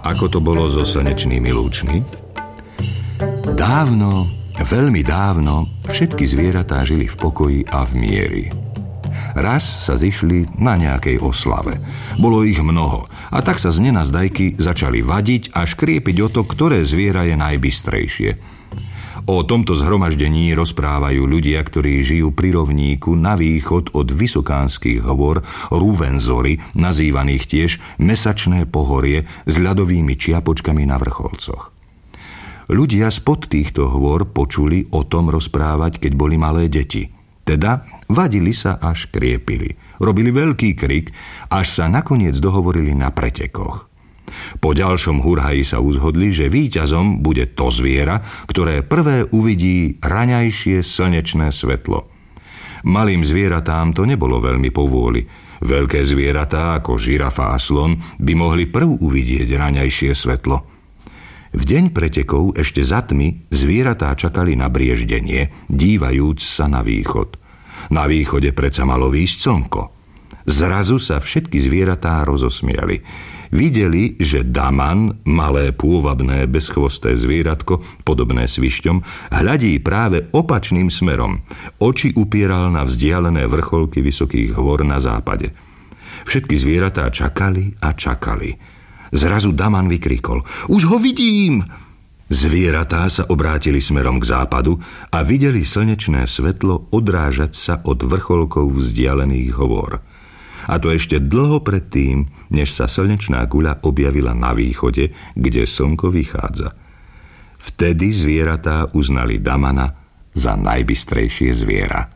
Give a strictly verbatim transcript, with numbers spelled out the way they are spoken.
ako to bolo so slnečnými lúčmi? Dávno, veľmi dávno, všetky zvieratá žili v pokoji a v mieri. Raz sa zišli na nejakej oslave. Bolo ich mnoho a tak sa z nenazdajky začali vadiť a škriepiť o to, ktoré zviera je najbystrejšie. O tomto zhromaždení rozprávajú ľudia, ktorí žijú pri rovníku na východ od Vysokánskych hôr Ruvenzory, nazývaných tiež Mesačné pohorie s ľadovými čiapočkami na vrcholcoch. Ľudia spod týchto hôr počuli o tom rozprávať, keď boli malé deti. Teda vadili sa a škriepili. Robili veľký krik, až sa nakoniec dohovorili na pretekoch. Po ďalšom hurhaji sa uzhodli, že víťazom bude to zviera, ktoré prvé uvidí raňajšie slnečné svetlo. Malým zvieratám to nebolo veľmi povôli. Veľké zvieratá ako žirafa a slon by mohli prv uvidieť raňajšie svetlo. V deň pretekov ešte za tmy zvieratá čakali na brieždenie, dívajúc sa na východ. Na východe predsa malo výjsť slnko. Zrazu sa všetky zvieratá rozosmiali. Videli, že Daman, malé pôvabné bezchvosté zvieratko, podobné svišťom, hľadí práve opačným smerom. Oči upieral na vzdialené vrcholky vysokých hôr na západe. Všetky zvieratá čakali a čakali. Zrazu Daman vykrikol: Už ho vidím! Zvieratá sa obrátili smerom k západu a videli slnečné svetlo odrážať sa od vrcholkov vzdialených hôr. A to ešte dlho predtým, než sa slnečná guľa objavila na východe, kde slnko vychádza. Vtedy zvieratá uznali Damana za najbystrejšie zviera.